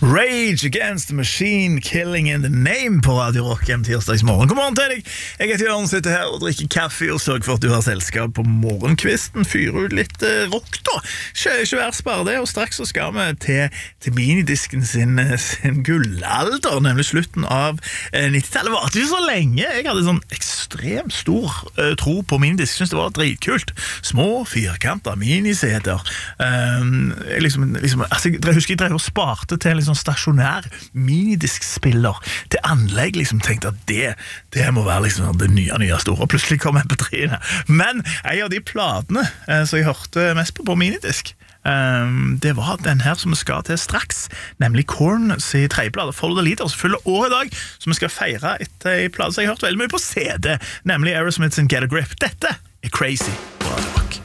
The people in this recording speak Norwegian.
Rage Against the Machine, Killing in the Name på Radio Rock tirsdagsmorgen. God morgen til deg. Jeg heter Jørgen, sitter her og drikker kaffe og sørger for at du har selskap på morgenkvisten. Fyrer ut litt rock da. Ikke vær spare det, og straks så skal vi til minidisken sin gullalder, nemlig slutten av 90-tallet. Det var ikke så lenge. Jeg hadde sånn ekstremt stor tro på minidisk. Jeg synes det var dritkult. Små, firkanter, miniseder. Jeg husker jeg drev og sparte til en sånn stasjonær minidiskspiller til anlegg, tenkte at det må være det nye store, og plutselig kom MP3-ene. Men en av de platene som jeg hørte mest på minidisk, det var den her som vi skal til straks, nemlig Korns i tredjeplate, Follow the Leader, som fyller år i dag, som vi skal feire etter en plate som jeg har hørt veldig mye på CD, nemlig Aerosmiths Get a Grip. Dette er Crazy.